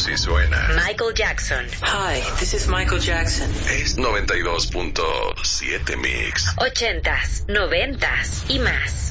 Así suena Michael Jackson. Hi, this is Michael Jackson. Es 92.7 Mix. 80s, 90s y más.